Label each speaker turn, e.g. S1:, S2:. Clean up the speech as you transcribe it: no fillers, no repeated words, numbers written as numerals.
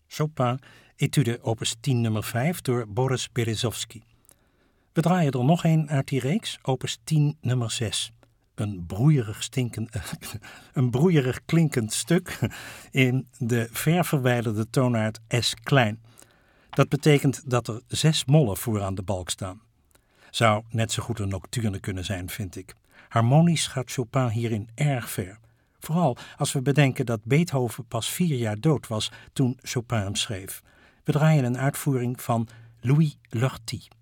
S1: Chopin, Etude opus 10 nummer 5 door Boris Berezovsky. We draaien er nog een uit die reeks, opus 10 nummer 6. Een broeierig klinkend stuk in de ver verwijderde toonaard S klein. Dat betekent dat er 6 mollen vooraan de balk staan. Zou net zo goed een nocturne kunnen zijn, vind ik. Harmonisch gaat Chopin hierin erg ver. Vooral als we bedenken dat Beethoven pas 4 jaar dood was toen Chopin hem schreef. We draaien een uitvoering van Louis Lortie.